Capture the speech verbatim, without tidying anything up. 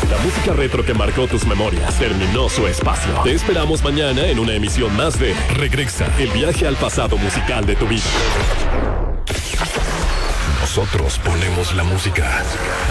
La música retro que marcó tus memorias terminó su espacio. Te esperamos mañana en una emisión más de Regresa, el viaje al pasado musical de tu vida. Nosotros ponemos la música.